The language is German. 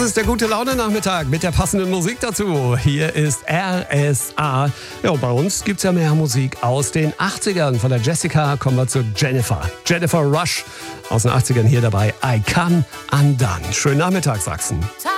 ist der Gute-Laune-Nachmittag mit der passenden Musik dazu. Hier ist RSA. Ja, und bei uns gibt's ja mehr Musik aus den 80ern. Von der Jessica kommen wir zu Jennifer. Jennifer Rush aus den 80ern hier dabei. I Come Undone. Schönen Nachmittag, Sachsen.